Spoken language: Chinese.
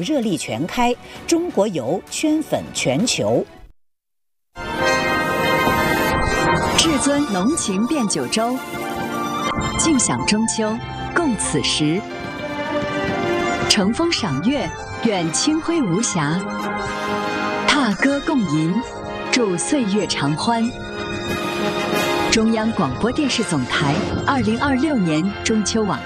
热力全开，中国游圈粉全球。 至尊浓情变九州，尽享中秋，共此时。乘风赏月，愿清辉无瑕；踏歌共吟，祝岁月长欢。中央广播电视总台2026年中秋晚